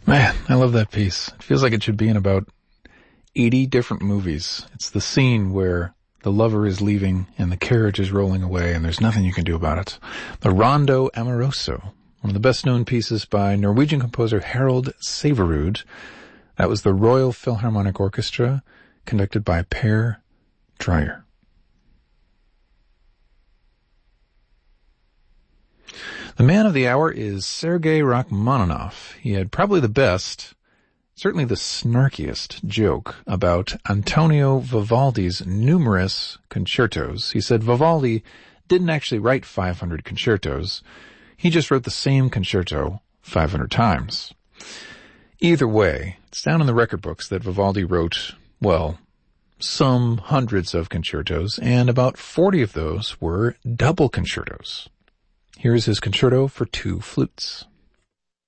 Man, I love that piece. It feels like it should be in about 80 different movies. It's the scene where the lover is leaving and the carriage is rolling away and there's nothing you can do about it. The Rondo Amoroso, one of the best-known pieces by Norwegian composer Harald Sæverud. That was the Royal Philharmonic Orchestra, conducted by Per Dreyer. The man of the hour is Sergei Rachmaninoff. He had probably the best, certainly the snarkiest joke about Antonio Vivaldi's numerous concertos. He said Vivaldi didn't actually write 500 concertos. He just wrote the same concerto 500 times. Either way, it's down in the record books that Vivaldi wrote, well, some hundreds of concertos, and about 40 of those were double concertos. Here's his concerto for two flutes.